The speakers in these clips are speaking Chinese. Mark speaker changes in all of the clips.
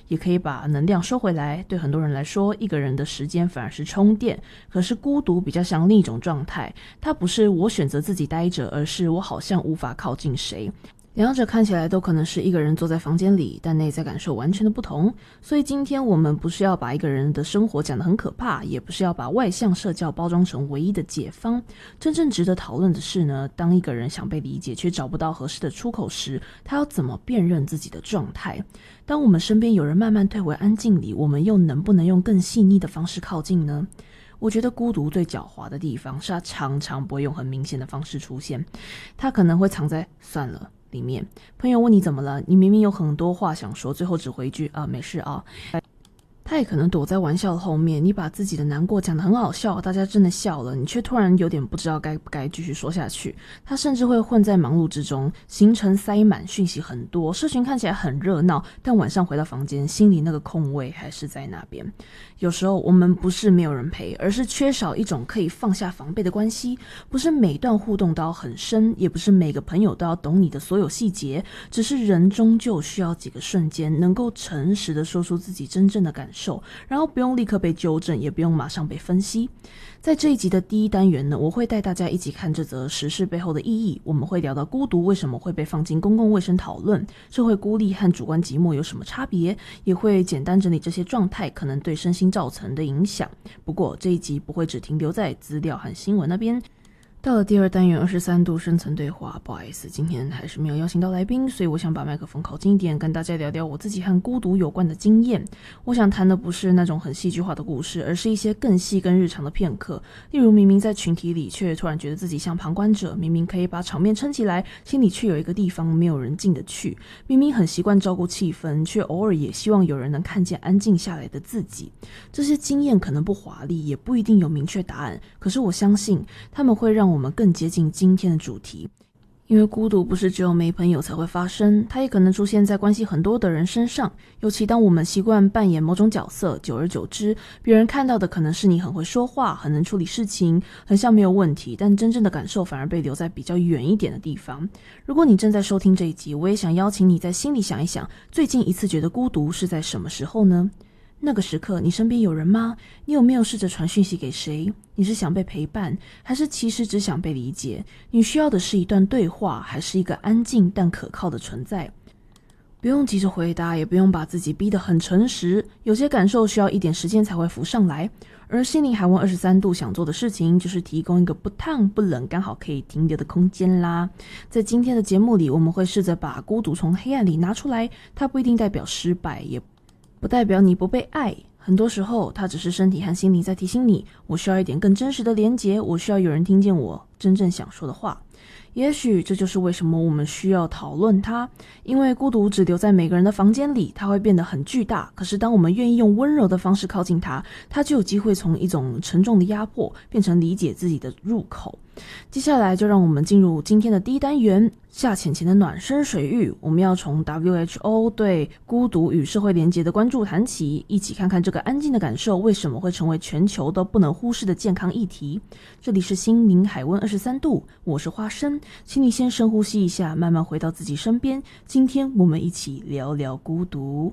Speaker 1: 也可以把能量收回来。对很多人来说，一个人的时间反而是充电，可是孤独比较像另一种状态，它不是我选择自己待着，而是我好像无法靠近谁。两者看起来都可能是一个人坐在房间里，但内在感受完全的不同。所以今天我们不是要把一个人的生活讲得很可怕，也不是要把外向社交包装成唯一的解方。真正值得讨论的是呢，当一个人想被理解却找不到合适的出口时，他要怎么辨认自己的状态？当我们身边有人慢慢退回安静里，我们又能不能用更细腻的方式靠近呢？我觉得孤独最狡猾的地方是它常常不会用很明显的方式出现，它可能会藏在算了里面。朋友问你怎么了，你明明有很多话想说，最后只回一句没事啊。他也可能躲在玩笑的后面，你把自己的难过讲得很好笑，大家真的笑了，你却突然有点不知道该不该继续说下去。他甚至会混在忙碌之中，行程塞满，讯息很多，社群看起来很热闹，但晚上回到房间，心里那个空位还是在那边。有时候我们不是没有人陪，而是缺少一种可以放下防备的关系。不是每段互动都要很深，也不是每个朋友都要懂你的所有细节，只是人终究需要几个瞬间能够诚实的说出自己真正的感受，然后不用立刻被纠正，也不用马上被分析。在这一集的第一单元呢，我会带大家一起看这则时事背后的意义。我们会聊到孤独为什么会被放进公共卫生讨论，社会孤立和主观寂寞有什么差别，也会简单整理这些状态可能对身心造成的影响。不过这一集不会只停留在资料和新闻那边。到了第二单元23度深层对话，不好意思，今天还是没有邀请到来宾，所以我想把麦克风靠近一点，跟大家聊聊我自己和孤独有关的经验。我想谈的不是那种很戏剧化的故事，而是一些更细更日常的片刻。例如明明在群体里，却突然觉得自己像旁观者，明明可以把场面撑起来，心里却有一个地方没有人进得去。明明很习惯照顾气氛，却偶尔也希望有人能看见安静下来的自己。这些经验可能不华丽，也不一定有明确答案，可是我相信他们会让我们更接近今天的主题。因为孤独不是只有没朋友才会发生，它也可能出现在关系很多的人身上。尤其当我们习惯扮演某种角色，久而久之，别人看到的可能是你很会说话，很能处理事情，很像没有问题，但真正的感受反而被留在比较远一点的地方。如果你正在收听这一集，我也想邀请你在心里想一想，最近一次觉得孤独是在什么时候呢？那个时刻你身边有人吗？你有没有试着传讯息给谁？你是想被陪伴，还是其实只想被理解？你需要的是一段对话，还是一个安静但可靠的存在？不用急着回答，也不用把自己逼得很诚实，有些感受需要一点时间才会浮上来。而心灵海温23度想做的事情，就是提供一个不烫不冷，刚好可以停留的空间啦。在今天的节目里，我们会试着把孤独从黑暗里拿出来，它不一定代表失败，也不代表你不被爱，很多时候它只是身体和心灵在提醒你，我需要一点更真实的连结，我需要有人听见我真正想说的话。也许这就是为什么我们需要讨论它，因为孤独只留在每个人的房间里，它会变得很巨大，可是当我们愿意用温柔的方式靠近它，它就有机会从一种沉重的压迫变成理解自己的入口。接下来就让我们进入今天的第一单元，夏浅浅的暖身水域。我们要从 WHO 对孤独与社会连结的关注谈起，一起看看这个安静的感受为什么会成为全球都不能忽视的健康议题。这里是心灵海温23度，我是花生，请你先深呼吸一下，慢慢回到自己身边。今天我们一起聊聊孤独。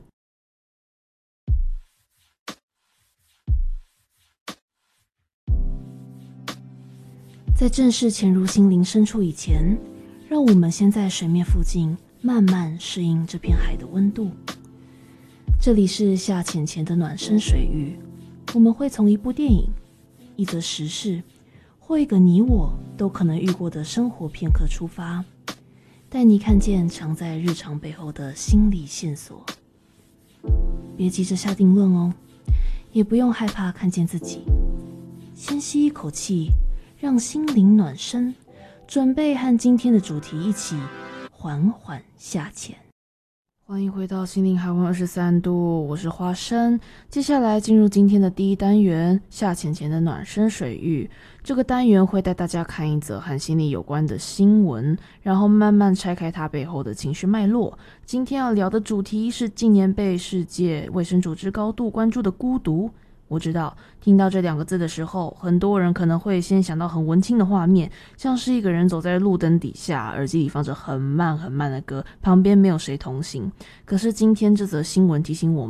Speaker 1: 在正式潜入心灵深处以前，让我们先在水面附近慢慢适应这片海的温度。这里是夏浅浅的暖身水域，我们会从一部电影、一则时事或一个你我都可能遇过的生活片刻出发，带你看见藏在日常背后的心理线索。别急着下定论哦，也不用害怕看见自己。先吸一口气，让心灵暖身，准备和今天的主题一起缓缓下潜。欢迎回到心灵海温23度，我是花生。接下来进入今天的第一单元，夏浅浅的暖身水域。这个单元会带大家看一则和心理有关的新闻，然后慢慢拆开它背后的情绪脉络。今天要聊的主题是近年被世界卫生组织高度关注的孤独。我知道听到这两个字的时候，很多人可能会先想到很文青的画面，像是一个人走在路灯底下，耳机里放着很慢很慢的歌，旁边没有谁同行。可是今天这则新闻提醒我